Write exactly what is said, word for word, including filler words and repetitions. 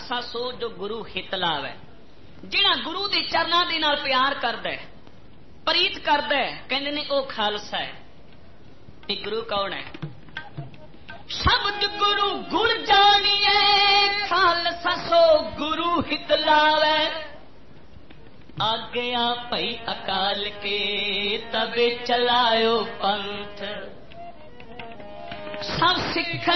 खालसा सो जो गुरु हित लावे। जिहड़ा गुरु दे चरनां दे नाल प्यार करदा है, प्रीत करदा है, कहंदे ने ओ खालसा है। ये गुरु कौन है? शब्द गुरु गुण जानिए, खालसा सो गुरु हित लावे। आज्ञा भई अकाल के तबे चलायो पंथ। सब सिख